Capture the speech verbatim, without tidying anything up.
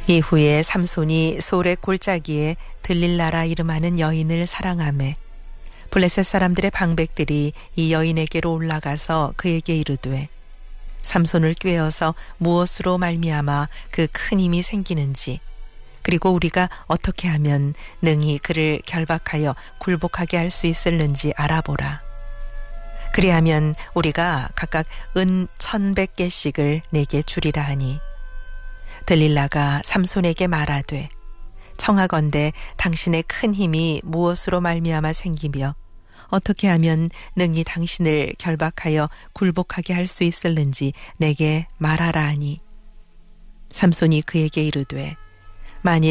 이후에 삼손이 소렉 골짜기에 들릴라라 이름하는 여인을 사랑하매 블레셋 사람들의 방백들이 이 여인에게로 올라가서 그에게 이르되 삼손을 꾀어서 무엇으로 말미암아 그 큰 힘이 생기는지 그리고 우리가 어떻게 하면 능히 그를 결박하여 굴복하게 할 수 있을는지 알아보라. 그리하면 우리가 각각 은 천백 개씩을 내게 주리라 하니 들릴라가 삼손에게 말하되 청하건대 당신의 큰 힘이 무엇으로 말미암아 생기며 어떻게 하면 능히 당신을 결박하여 굴복하게 할 수 있을는지 내게 말하라 하니 삼손이 그에게 이르되 만일